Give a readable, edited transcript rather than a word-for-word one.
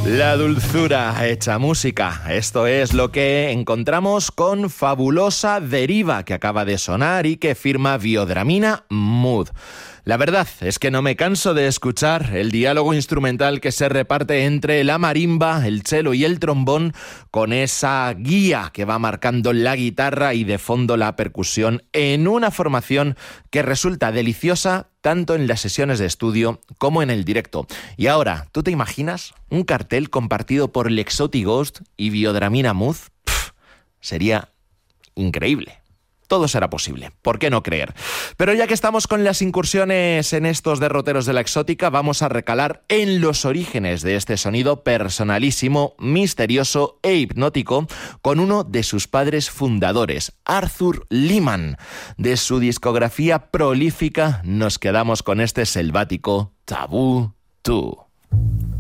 La dulzura hecha música. Esto es lo que encontramos con Fabulosa Deriva, que acaba de sonar y que firma Biodramina Mood. La verdad es que no me canso de escuchar el diálogo instrumental que se reparte entre la marimba, el cello y el trombón, con esa guía que va marcando la guitarra y de fondo la percusión, en una formación que resulta deliciosa tanto en las sesiones de estudio como en el directo. Y ahora, ¿tú te imaginas un cartel compartido por L'Exotic Ghost y Biodramina Mood? Sería increíble. Todo será posible, ¿por qué no creer? Pero ya que estamos con las incursiones en estos derroteros de la exótica, vamos a recalar en los orígenes de este sonido personalísimo, misterioso e hipnótico, con uno de sus padres fundadores, Arthur Lehman. De su discografía prolífica nos quedamos con este selvático Taboo 2.